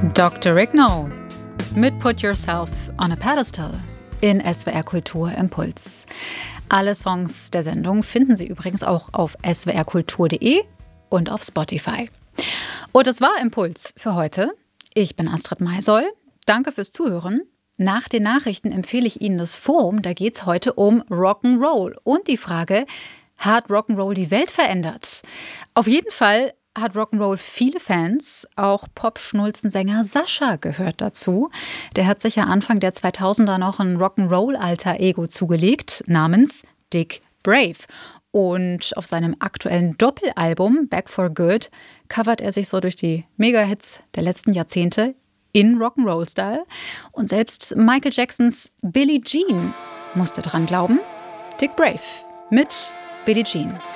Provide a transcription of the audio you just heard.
Dr. Rick No mit Put Yourself on a Pedestal in SWR Kultur Impuls. Alle Songs der Sendung finden Sie übrigens auch auf swrkultur.de und auf Spotify. Und das war Impuls für heute. Ich bin Astrid Maisoll. Danke fürs Zuhören. Nach den Nachrichten empfehle ich Ihnen das Forum. Da geht es heute um Rock'n'Roll und die Frage, hat Rock'n'Roll die Welt verändert? Auf jeden Fall hat Rock'n'Roll viele Fans. Auch Pop-Schnulzensänger Sascha gehört dazu. Der hat sich ja Anfang der 2000er noch ein Rock'n'Roll-Alter-Ego zugelegt, namens Dick Brave. Und auf seinem aktuellen Doppelalbum Back for Good covert er sich so durch die Mega-Hits der letzten Jahrzehnte in Rock'n'Roll-Style. Und selbst Michael Jacksons Billie Jean musste dran glauben. Dick Brave mit Billie Jean.